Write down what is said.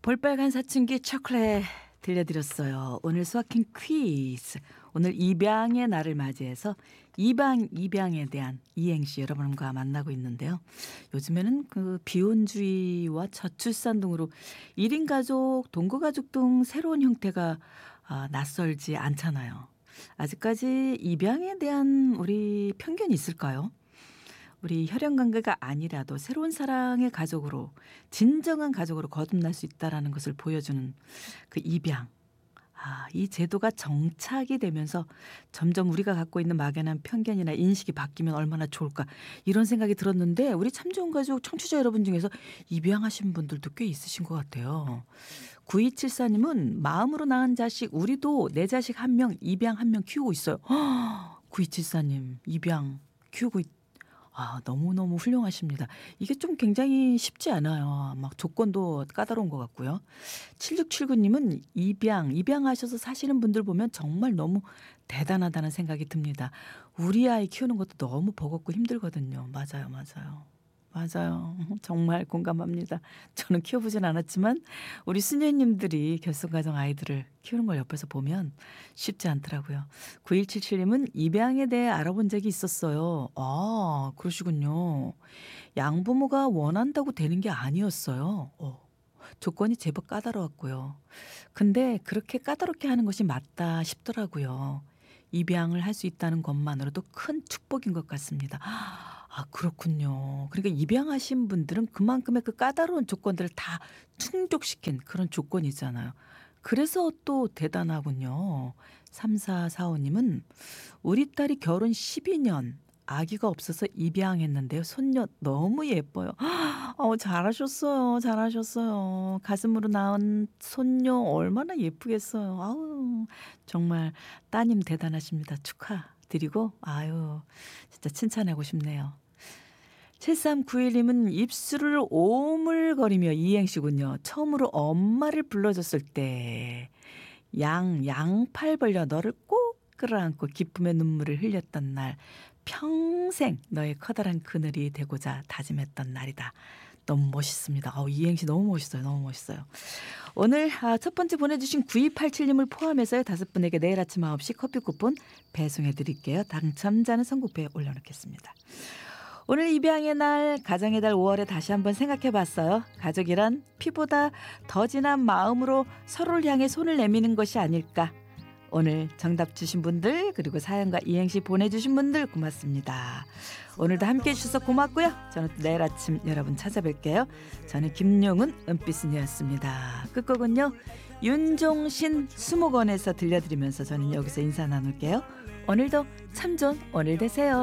볼빨간 사춘기 초콜릿 들려드렸어요. 오늘 수학행 퀴즈. 오늘 입양의 날을 맞이해서 입양에 대한 이행시 여러분과 만나고 있는데요. 요즘에는 그 비혼주의와 저출산 등으로 1인 가족, 동거가족 등 새로운 형태가 낯설지 않잖아요. 아직까지 입양에 대한 우리 편견이 있을까요? 우리 혈연 관계가 아니라도 새로운 사랑의 가족으로 진정한 가족으로 거듭날 수 있다라는 것을 보여주는 그 입양. 이 제도가 정착이 되면서 점점 우리가 갖고 있는 막연한 편견이나 인식이 바뀌면 얼마나 좋을까 이런 생각이 들었는데 우리 참 좋은 가족 청취자 여러분 중에서 입양하신 분들도 꽤 있으신 것 같아요. 9274님은 마음으로 낳은 자식 우리도 내 자식 한 명 입양 한 명 키우고 있어요. 9274님 입양 키우고 너무너무 훌륭하십니다. 이게 좀 굉장히 쉽지 않아요. 막 조건도 까다로운 것 같고요. 7679님은 입양하셔서 사시는 분들 보면 정말 너무 대단하다는 생각이 듭니다. 우리 아이 키우는 것도 너무 버겁고 힘들거든요. 맞아요. 정말 공감합니다. 저는 키워보진 않았지만 우리 수녀님들이 결손가정 아이들을 키우는 걸 옆에서 보면 쉽지 않더라고요. 9177님은 입양에 대해 알아본 적이 있었어요. 그러시군요. 양부모가 원한다고 되는 게 아니었어요. 조건이 제법 까다로웠고요. 근데 그렇게 까다롭게 하는 것이 맞다 싶더라고요. 입양을 할 수 있다는 것만으로도 큰 축복인 것 같습니다. 그렇군요. 그러니까 입양하신 분들은 그만큼의 그 까다로운 조건들을 다 충족시킨 그런 조건이잖아요. 그래서 또 대단하군요. 3445님은 우리 딸이 결혼 12년 아기가 없어서 입양했는데요. 손녀 너무 예뻐요. 잘하셨어요. 가슴으로 낳은 손녀 얼마나 예쁘겠어요. 정말 따님 대단하십니다. 축하드리고 진짜 칭찬하고 싶네요. 7391님은 입술을 오물거리며 이행시군요. 처음으로 엄마를 불러줬을 때 양팔 벌려 너를 꼭 끌어안고 기쁨의 눈물을 흘렸던 날 평생 너의 커다란 그늘이 되고자 다짐했던 날이다. 너무 멋있습니다. 이행시 너무 멋있어요. 오늘 첫 번째 보내주신 9287님을 포함해서 5분에게 내일 아침 9시 커피 쿠폰 배송해 드릴게요. 당첨자는 선곡표에 올려놓겠습니다. 오늘 입양의 날, 가정의 달 5월에 다시 한번 생각해봤어요. 가족이란 피보다 더 진한 마음으로 서로를 향해 손을 내미는 것이 아닐까. 오늘 정답 주신 분들 그리고 사연과 이행시 보내주신 분들 고맙습니다. 오늘도 함께해 주셔서 고맙고요. 저는 또 내일 아침 여러분 찾아뵐게요. 저는 김용은 은빛순이었습니다. 끝곡은요. 윤종신 수목원에서 들려드리면서 저는 여기서 인사 나눌게요. 오늘도 참 좋은 오늘 되세요.